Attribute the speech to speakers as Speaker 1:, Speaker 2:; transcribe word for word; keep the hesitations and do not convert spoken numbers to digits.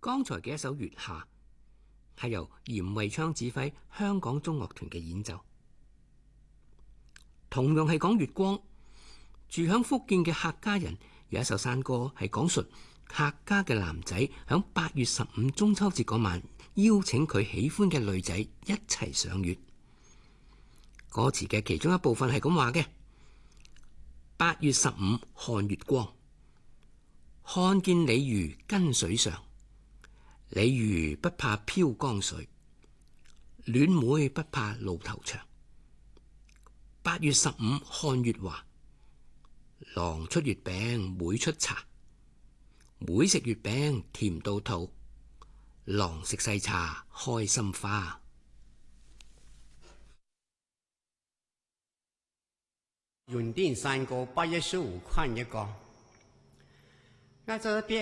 Speaker 1: 剛才嘅一首《月下》係由嚴惠昌指揮香港中樂團嘅演奏，同樣係講月光。住響福建嘅客家人有一首山歌，係講述客家嘅男仔響八月十五中秋節嗰晚邀請佢喜歡嘅女仔一齊賞月。歌詞嘅其中一部分係咁話嘅：八月十五看月光，看見鯉魚跟水上，鯉魚不怕漂江水，戀妹不怕路頭長。八月十五看月華，郎出月餅妹出茶，妹食月餅甜到肚，郎食細茶開心花。
Speaker 2: 雲頂山歌八月十五看月光，我這邊